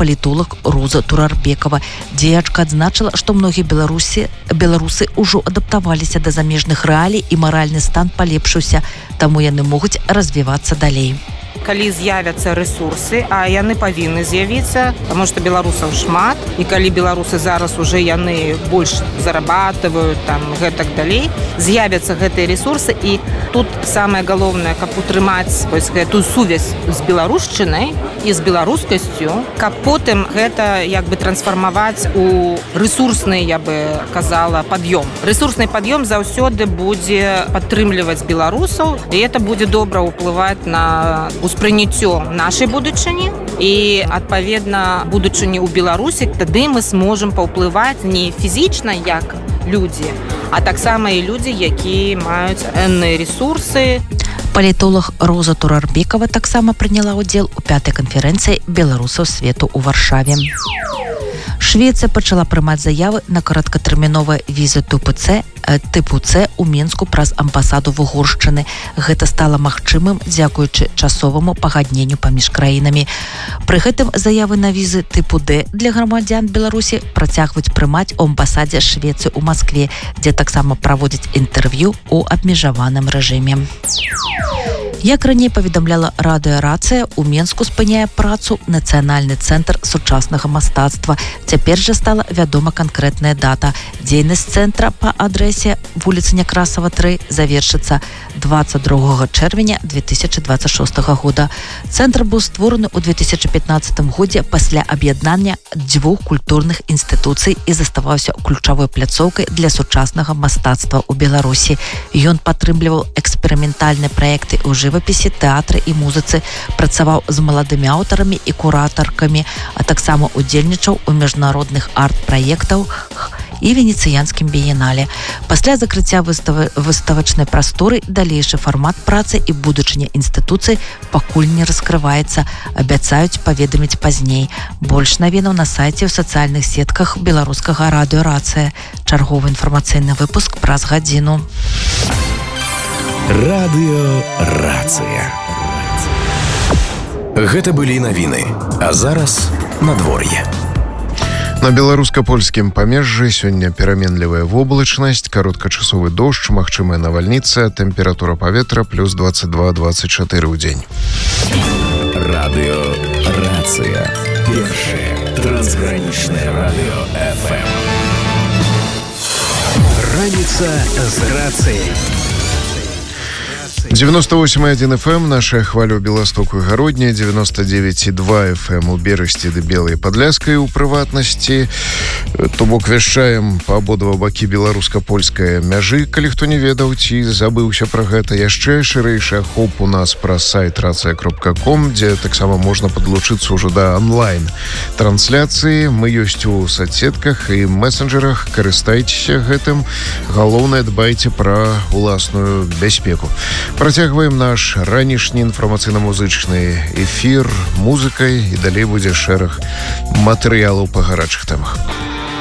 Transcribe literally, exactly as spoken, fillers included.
палітолог Роза Турарбекова. Дзеячка адзначыла, што многія беларусы, беларусы ўжо адаптаваліся да замежных рэалій і маральны стан палепшыўся, таму яны могуць развівацца далей. Калі з'явяцца рэсурсы, а яны павінны з'явіцца, таму што беларусаў шмат, і калі беларусы зараз уже яны больш зарабатываюць, там гэтак далей, з'явяцца гэтыя рэсурсы, і тут самае галоўнае, каб утрымаць вось гэтую сувязь з беларушчынай і з беларускасцю, каб потым гэта як бы трансфармаваць у рэсурсны, я бы казала, пад'ём. Рэсурсны пад'ём заўсёды будзе падтрымліваць беларусаў, і это будзе добра ўплываць на успрыняццё нашай будучыні і, адпаведна, будучыні ў Беларусі, тады мы зможам паўплываць не фізічна, як людзі, а таксама і людзі, якія маюць энныя рэсурсы. Палітолог Роза Турарбекова таксама прыняла ўдзел у пятай канферэнцыі беларусаў свету ў Варшаве. Швецыя пачала прымаць заявы на кароткатэрміновыя візы тыпу С, тыпу С у Мінску праз амбасаду Вугоршчыны. Гэта стала магчымым дзякуючы часоваму пагадненню паміж краінамі. Пры гэтым заявы на візы тыпу Д для грамадзян Беларусі працягваюць прымаць у амбасадзе Швецыі ў Маскве, дзе таксама праводзяць інтэрв'ю ў абмежаваным рэжыме. Як раней паведамляла радыёрацыя, у Мінску спыняе працу Нацыянальны цэнтр сучаснага мастацтва. Цяпер жа стала вядома канкрэтная дата. Дзейнасць цэнтра па адрэсе вуліцы Някрасава тры завершыцца дваццаць другога чэрвеня две тысячы дваццаць шостага года. Цэнтр быў створаны ў две тысячы пятнаццатым годзе пасля аб'яднання дзвюх культурных інстытуцый і заставаўся ключавой пляцоўкай для сучаснага мастацтва ў Беларусі. Ён падтрымліваў эксперыментальныя праекты ў жывапісе, тэатры і музыцы, працаваў з маладымі аўтарамі і куратаркамі, а таксама удзельнічаў у міжнародных арт-праектаў і венецыянскім біенале. Пасля закрыцця выставы, выставачнай прасторы далейшы фармат працы і будучыня інстытуцый пакуль не раскрываецца, абяцаюць паведаміць пазней. Больш навінаў на сайце ў сацыяльных сетках беларускага радыёрацыя. Чарговы інфармацыйны выпуск праз гадзіну. Радыёрацыя. Гэта былі навіны, а зараз надвор'е. На беларуска-польскім памежжы сёння пераменлівая воблачнасць, кароткачасовы дождж, магчымая навальніца, тэмпература паветра плюс дваццаць два - дваццаць чатыры ў дзень. Радыёрацыя. Першае трансгранічнае радыё эф эм. Раніца з рацыяй. девяносто восемь и один эф эм, наша хваля ў Беластоку і Гародні, девяносто девять и два эф эм у Берасці ды Белай Падляскай у прыватнасці. То бок вяшчаем па абодва бакі беларуска-польскай мяжы. Калі хто не ведаў ці забыўся пра гэта, яшчэ шырэйшы ахоп у нас праз сайт рацыя кропка ком, дзе таксама можна падлучыцца ўжо да онлайн-трансляцыі. Мы ёсць у соцсетках і месенджерах, карыстайцеся гэтым. Галоўнае, дбайце пра уласную бяспеку. Працягваем наш ранішні інфармацыйна-музычны эфір музыкай і далей будзе шэраг матэрыялаў па гарачых тэмах.